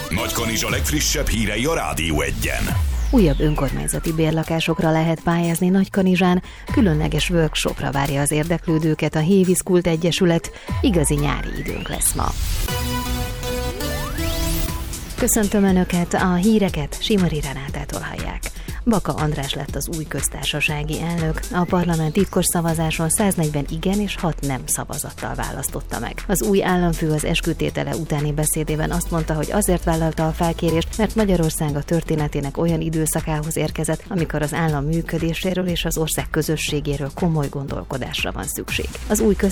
Nagykanizsa legfrissebb hírei a Rádió Egyen. Újabb önkormányzati bérlakásokra lehet pályázni Nagykanizsán, különleges workshopra várja az érdeklődőket a Hévízkult Egyesület, igazi nyári időnk lesz ma. Köszöntöm Önöket, a híreket Simari Renátától hallják. Baka András lett az új köztársasági elnök. A parlament titkos szavazáson 140 igen és 6 nem szavazattal választotta meg. Az új államfő az eskütétele utáni beszédében azt mondta, hogy azért vállalta a felkérést, mert Magyarország a történetének olyan időszakához érkezett, amikor az állam működéséről és az ország közösségéről komoly gondolkodásra van szükség. Az új